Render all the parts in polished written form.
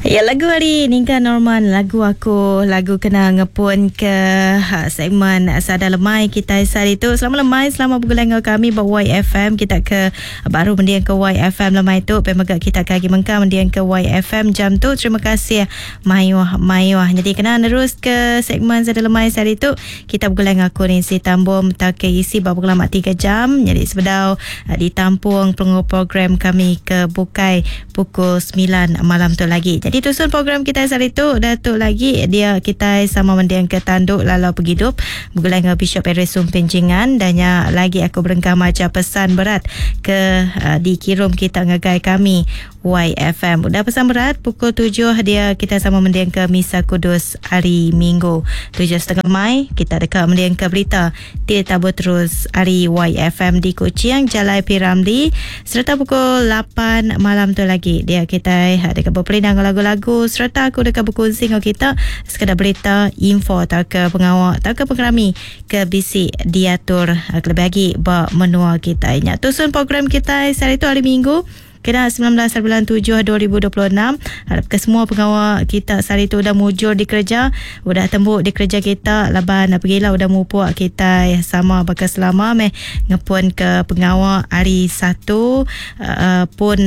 Ya, lagu hari ni kan Norman, lagu aku, lagu kena ngepun ke segmen Sadar Lemai kita hari tu. Selamat lemai, selamat bergulang dengan kami bawa YFM. Kita ke baru mendiang ke YFM lemai tu. Pemaga kita kagi mengka mendiang ke YFM jam tu. Terima kasih Mayuah. Jadi kena terus ke segmen Sadar Lemai hari tu. Kita bergulang aku ni si tambung tak isi baru lama 3 jam. Jadi sebedau ditampung program kami ke Bukai pukul 9 malam tu lagi. Jadi tusun program kita hari tu Datuk lagi dia kita sama mendiang ke Tanduk Lalau Pergidup bergulang dengan Bishop Eresum Penjingan dan lagi aku berengkam macam pesan berat ke dikirim kita ngagai kami YFM. Udah pesan berat pukul 7 dia kita sama mendiang ke Misa Kudus hari Minggu 7.30 Mai kita dekat mendiang ke berita dia tabur terus hari YFM di Kuching Jalai P. Ramli serta pukul 8 malam tu lagi dia kita dekat berperindang lagu-lagu serta aku dekat berkongsi dengan kita sekadar berita info atau ke pengawal atau ke pengerami ke bisik diatur lebih lagi menua kita ingat tusun program kita hari tu hari Minggu kena 19/7/2026. Harap ke semua pengawal kita hari tu udah mujur di kerja, udah tembuk di kerja kita, laban pergilah udah mupuak kita sama bakal selama ngepun ke pengawal hari Sabtu pun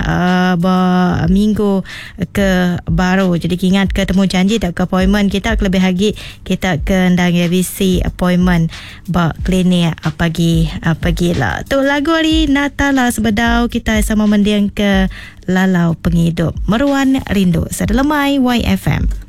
minggu ke baru. Jadi ingat ke temu janji tak ke appointment kita lebih lagi kita ke ndang visi appointment klinik pagilah. Tu lagu hari Natal lah sebedau kita sama mendiang ke Lalau Pengidup Meruan Rindu Sadar Lemai YFM.